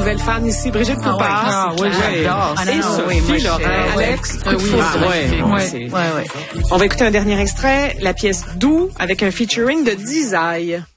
nouvelle fan ici, Brigitte Poupard. Ah oui, j'adore. Et Sophie Laurel. Alex, coup de foudre. Ouais. On va écouter un dernier extrait, la pièce Doux avec un featuring de Dizaï.